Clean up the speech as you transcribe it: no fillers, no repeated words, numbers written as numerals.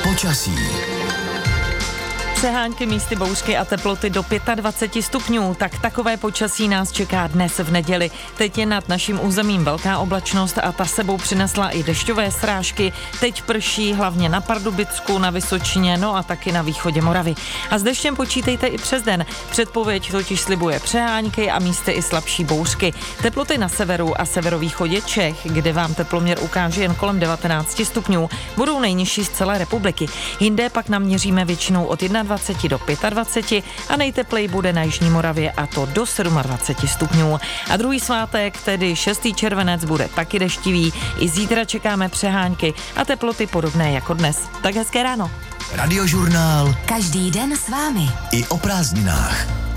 Počasí. Přehánky, místy bouřky a teploty do 25 stupňů. Tak takové počasí nás čeká dnes v neděli. Teď je nad naším územím velká oblačnost a ta sebou přinesla i dešťové srážky. Teď prší hlavně na Pardubicku, na Vysočině, no a taky na východě Moravy. A s deštěm počítejte i přes den. Předpověď totiž slibuje přehánky a místy i slabší bouřky. Teploty na severu a severovýchodě Čech, kde vám teploměr ukáže jen kolem 19 stupňů, budou nejnižší z celé republiky. Jinde pak naměříme většinou od 21 do 25 a nejteplej bude na Jižní Moravě a to do 27 stupňů. A druhý svátek, tedy 6. červenec, bude taky deštivý. I zítra čekáme přehánky a teploty podobné jako dnes. Tak hezké ráno. Radiožurnál. Každý den s vámi. I o prázdninách.